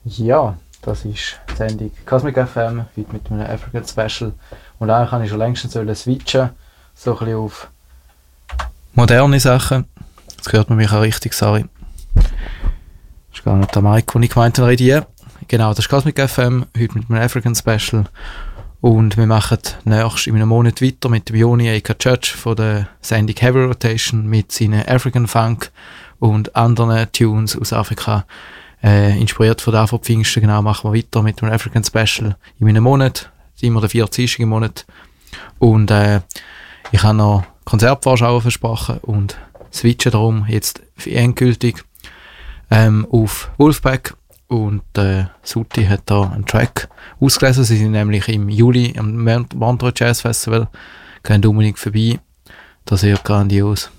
Ja, das ist die Sendung Cosmic FM, heute mit einem African Special. Und eigentlich kann ich schon längst switchen, so ein bisschen auf moderne Sachen. Jetzt hört man mich auch richtig, sorry. Das ist gar nicht der Mic, den ich gemeint habe, redigieren. Genau, das ist Cosmic FM, heute mit einem African Special. Und wir machen nächstes in einem Monat weiter mit dem Joni A.K. Church von der Sendung Heavy Rotation mit seinen African Funk und anderen Tunes aus Afrika. Inspiriert von der Pfingsten, genau, machen wir weiter mit dem African Special in einem Monat, immer der 40. im Monat. Und ich habe noch Konzertvorschau versprochen und switche darum jetzt endgültig auf Wolfpack. Und Suti hat da einen Track ausgelesen. Sie sind nämlich im Juli am Montreux Jazz Festival. Gehen unbedingt vorbei. Das ist grandios.